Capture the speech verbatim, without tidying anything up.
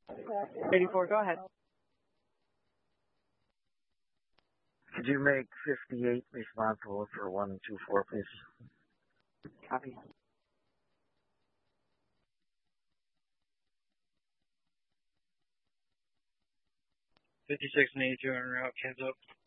eighty-four, go ahead. Could you make fifty-eight responsible for one two four, please? Copy. fifty-six and eighty-two en route, hands up.